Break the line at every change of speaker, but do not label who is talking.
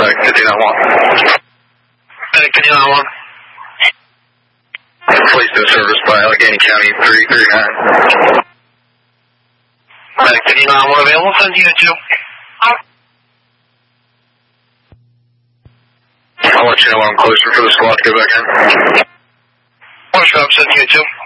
Medic 59-1.
Medic 59-1.
Placed in service by Allegheny County 339.
Medic 59-1 available, 17-2.
I'll let you know when I'm closer for the squad to go back in.
One shot, 17-2.